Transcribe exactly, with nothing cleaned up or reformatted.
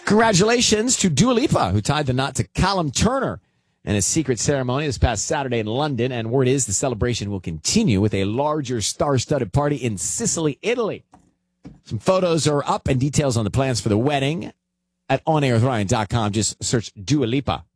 Congratulations to Dua Lipa, who tied the knot to Callum Turner in a secret ceremony this past Saturday in London. And word is the celebration will continue with a larger star-studded party in Sicily, Italy. Some photos are up and details on the plans for the wedding at on air with ryan dot com. Just search Dua Lipa.